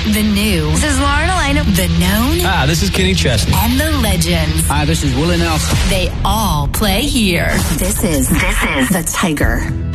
The new. This is Lauren Elena. The known. Hi, this is Kenny Chesney. And the legends. Hi, this is Willie Nelson. They all play here. This is The Tiger.